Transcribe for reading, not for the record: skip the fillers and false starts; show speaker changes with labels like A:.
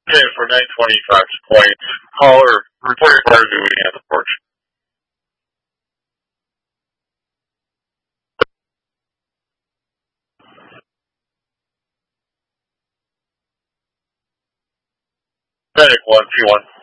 A: Okay, for 925 points, caller, report your fire duty at the porch. Medic 1, P1.